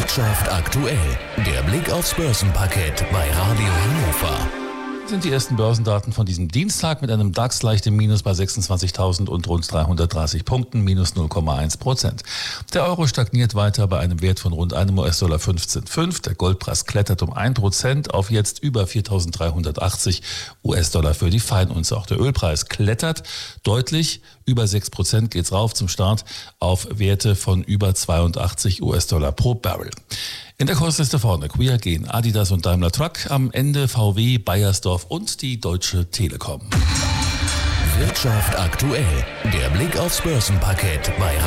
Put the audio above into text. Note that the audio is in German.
Wirtschaft aktuell. Der Blick aufs Börsenparkett bei Radio Hannover. Sind die ersten Börsendaten von diesem Dienstag mit einem DAX leicht im Minus bei 26.000 und rund 330 Punkten, minus 0,1%. Der Euro stagniert weiter bei einem Wert von rund einem US-Dollar 15,5. Der Goldpreis klettert um 1% auf jetzt über 4.380 US-Dollar für die Feinunze. Auch der Ölpreis klettert deutlich. Über 6% geht's rauf zum Start auf Werte von über 82 US-Dollar pro Barrel. In der Kursliste vorne Queer gehen Adidas und Daimler Truck, am Ende VW, Baiersdorf und die Deutsche Telekom. Wirtschaft aktuell. Der Blick aufs Börsenparkett bei